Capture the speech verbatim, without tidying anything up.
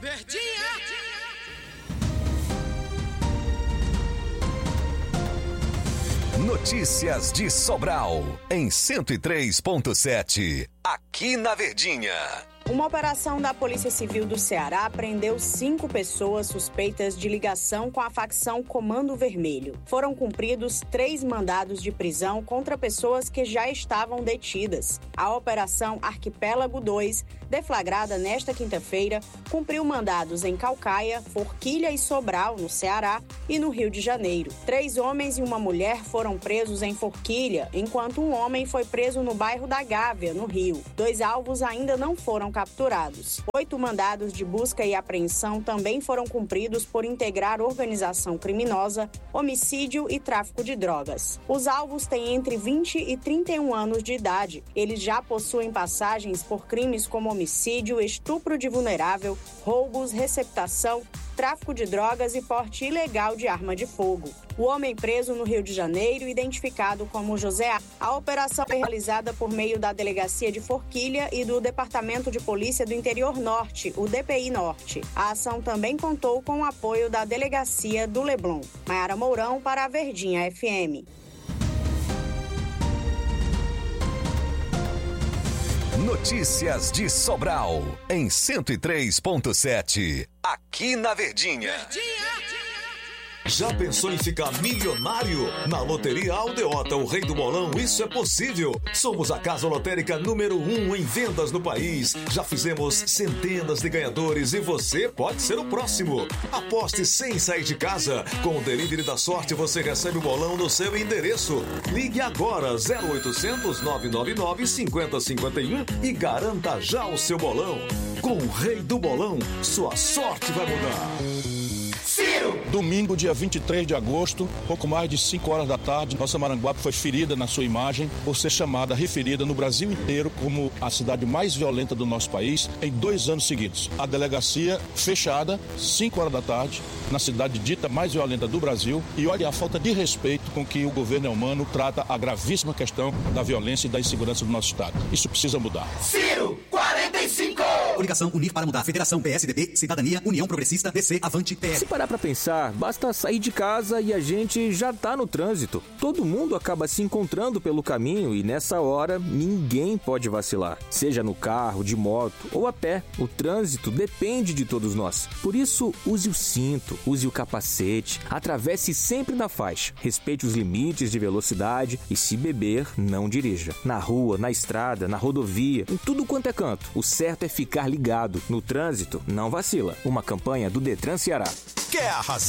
Verdinha! Notícias de Sobral, em cento e três ponto sete, aqui na Verdinha. Uma operação da Polícia Civil do Ceará prendeu cinco pessoas suspeitas de ligação com a facção Comando Vermelho. Foram cumpridos três mandados de prisão contra pessoas que já estavam detidas. A Operação Arquipélago dois, deflagrada nesta quinta-feira, cumpriu mandados em Caucaia, Forquilha e Sobral, no Ceará, e no Rio de Janeiro. Três homens e uma mulher foram presos em Forquilha, enquanto um homem foi preso no bairro da Gávea, no Rio. Dois alvos ainda não foram capturados. Oito mandados de busca e apreensão também foram cumpridos por integrar organização criminosa, homicídio e tráfico de drogas. Os alvos têm entre vinte e trinta e um anos de idade. Eles já possuem passagens por crimes como homicídio, estupro de vulnerável, roubos, receptação, tráfico de drogas e porte ilegal de arma de fogo. O homem preso no Rio de Janeiro, identificado como José A. A operação foi realizada por meio da Delegacia de Forquilha e do Departamento de Polícia do Interior Norte, o D P I Norte. A ação também contou com o apoio da Delegacia do Leblon. Maiara Mourão para a Verdinha F M. Notícias de Sobral, em cento e três ponto sete, aqui na Verdinha. Já pensou em ficar milionário? Na Loteria Aldeota, o rei do bolão, isso é possível. Somos a casa lotérica número um em vendas no país. Já fizemos centenas de ganhadores e você pode ser o próximo. Aposte sem sair de casa. Com o Delivery da Sorte, você recebe o bolão no seu endereço. Ligue agora, zero oitocentos, nove nove nove, cinco zero cinco um e garanta já o seu bolão. Com o rei do bolão, sua sorte vai mudar. Ciro! Domingo, dia vinte e três de agosto, pouco mais de cinco horas da tarde, nossa Maranguape foi ferida na sua imagem por ser chamada, referida no Brasil inteiro como a cidade mais violenta do nosso país em dois anos seguidos. A delegacia fechada, cinco horas da tarde, na cidade dita mais violenta do Brasil, e olha a falta de respeito com que o governo humano trata a gravíssima questão da violência e da insegurança do nosso estado. Isso precisa mudar. Ciro, quarenta e cinco! Coligação Unir para Mudar. Federação P S D B, Cidadania, União Progressista, D C, Avante, P S. Se parar pra pensar, basta sair de casa e a gente já tá no trânsito. Todo mundo acaba se encontrando pelo caminho e nessa hora ninguém pode vacilar. Seja no carro, de moto ou a pé, o trânsito depende de todos nós. Por isso, use o cinto, use o capacete, atravesse sempre na faixa, respeite os limites de velocidade e, se beber, não dirija. Na rua, na estrada, na rodovia, em tudo quanto é canto, o certo é ficar ligado. No trânsito, não vacila. Uma campanha do Detran Ceará. Quer arrasar?